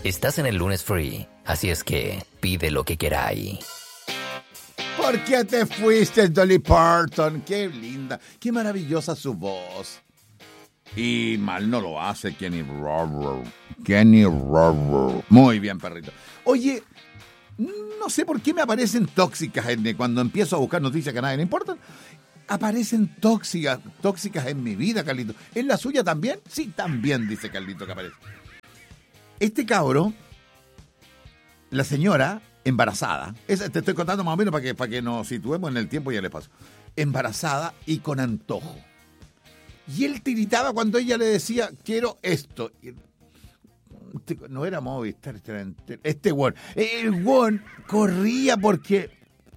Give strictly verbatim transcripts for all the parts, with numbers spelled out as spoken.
Estás en el lunes free, así es que pide lo que queráis. ¿Por qué te fuiste, Dolly Parton? Qué linda, qué maravillosa su voz. Y mal no lo hace Kenny Rogers. Kenny Rogers. Muy bien, perrito. Oye, no sé por qué me aparecen tóxicas en, cuando empiezo a buscar noticias que a nadie le importan. Aparecen tóxicas, tóxicas en mi vida, Carlito. ¿En la suya también? Sí, también, dice Carlito que aparece. Este cabro, la señora embarazada, esa, te estoy contando más o menos para que, para que nos situemos en el tiempo y ya le paso. Embarazada y con antojo. Y él tiritaba cuando ella le decía, quiero esto. No era Movistar, este weón. El weón corría porque...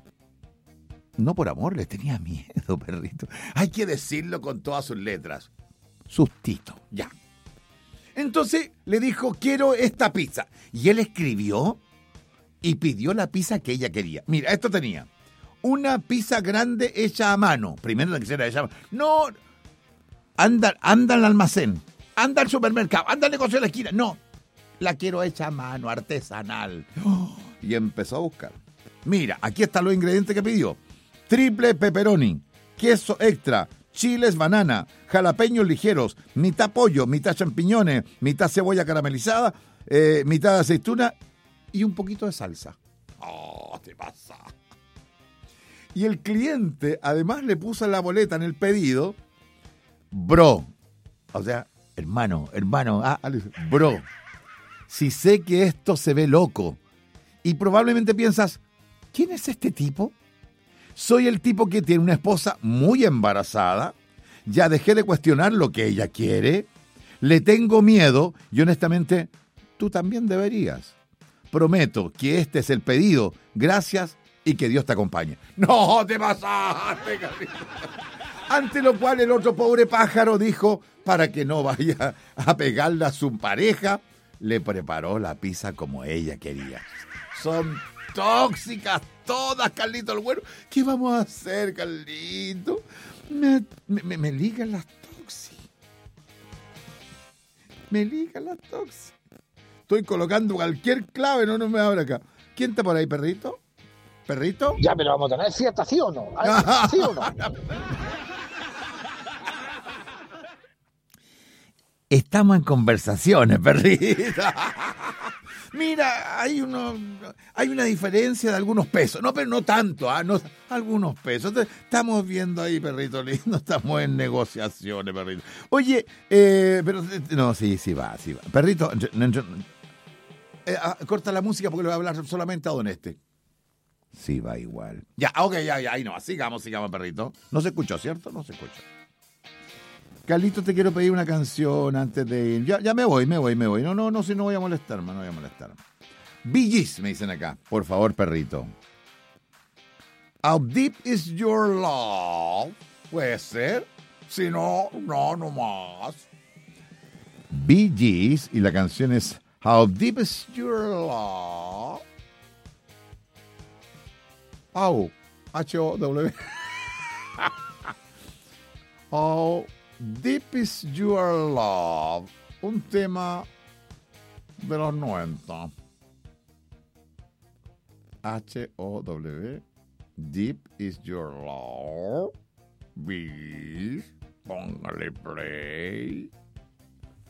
No por amor, le tenía miedo, perrito. Hay que decirlo con todas sus letras. Sustito, ya. Entonces le dijo, quiero esta pizza. Y él escribió y pidió la pizza que ella quería. Mira, esto tenía una pizza grande hecha a mano. Primero la quisiera hecha a mano. No, anda, anda al almacén, anda al supermercado, anda al negocio de la esquina. No, la quiero hecha a mano, artesanal. Y empezó a buscar. Mira, aquí están los ingredientes que pidió. Triple pepperoni, queso extra, chiles banana, jalapeños ligeros, mitad pollo, mitad champiñones, mitad cebolla caramelizada, eh, mitad aceituna y un poquito de salsa. ¡Oh, te pasa! Y el cliente además le puso en la boleta, en el pedido, bro, o sea, hermano, hermano, ah, bro, si sé que esto se ve loco y probablemente piensas, ¿quién es este tipo? Soy el tipo que tiene una esposa muy embarazada, ya dejé de cuestionar lo que ella quiere, le tengo miedo y honestamente, tú también deberías. Prometo que este es el pedido, gracias y que Dios te acompañe. ¡No te pasaste, Carlito! Ante lo cual el otro pobre pájaro dijo, para que no vaya a pegarle a su pareja, le preparó la pizza como ella quería. Son tóxicas todas, Carlito, el bueno. ¿Qué vamos a hacer, Carlito? Me, me, me ligan las tóxicas. Me ligan las tóxicas. Estoy colocando cualquier clave, no, no me abre acá. ¿Quién está por ahí, perrito? ¿Perrito? Ya, pero vamos a tener fiesta, ¿sí o no? ¿Sí o no? Estamos en conversaciones, perrito. Mira, hay uno, hay una diferencia de algunos pesos. No, pero no tanto, ¿ah? No, algunos pesos. Estamos viendo ahí, perrito lindo, estamos en negociaciones, perrito. Oye, eh, pero no, sí, sí va, sí va. Perrito, yo, yo, eh, corta la música porque le voy a hablar solamente a Don Este. Sí va igual. Ya, ok, ya, ya, ahí no, sigamos, sigamos, perrito. No se escuchó, ¿cierto? No se escuchó. Carlito, te quiero pedir una canción antes de ir. Ya, ya me voy, me voy, me voy. No, no, no, si no voy a molestar, no voy a molestar. Bee Gees, me dicen acá. Por favor, perrito. How deep is your love? Puede ser. Si no, no, no más. Bee Gees y la canción es How deep is your love? How. H O W. How deep is your love, un tema de los noventa. H O W, deep is your love. Bis, póngale play.